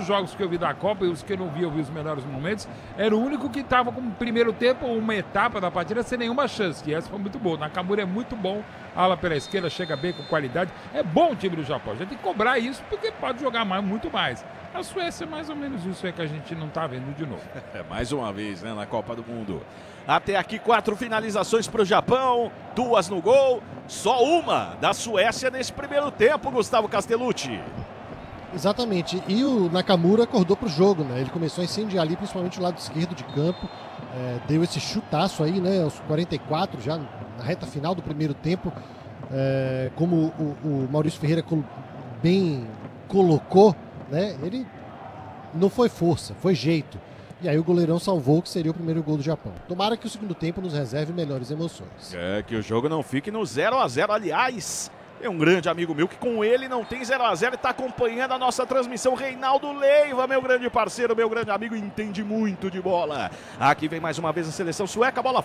os jogos que eu vi da Copa e os que eu não vi, eu vi os melhores momentos, era o único que estava com o primeiro tempo, uma etapa da partida, sem nenhuma chance. E essa foi muito boa. Nakamura é muito bom, ala pela esquerda, chega bem com qualidade. É bom o time do Japão. A gente tem que cobrar isso porque pode jogar muito mais. A Suécia é mais ou menos isso aí que a gente não está vendo de novo. Mais uma vez, né, na Copa do Mundo. Até aqui 4 finalizações para o Japão, 2 no gol, só uma da Suécia nesse primeiro tempo, Gustavo Castellucci. Exatamente, e o Nakamura acordou para o jogo, né? Ele começou a incendiar ali, principalmente o lado esquerdo de campo, deu esse chutaço aí, né, aos 44, já na reta final do primeiro tempo, como o Maurício Ferreira bem colocou, né? Ele não foi força, foi jeito. E aí o goleirão salvou, que seria o primeiro gol do Japão. Tomara que o segundo tempo nos reserve melhores emoções. Que o jogo não fique no 0-0. Aliás, é um grande amigo meu que com ele não tem 0-0 e está acompanhando a nossa transmissão. Reinaldo Leiva, meu grande parceiro, meu grande amigo, entende muito de bola. Aqui vem mais uma vez a seleção sueca, a bola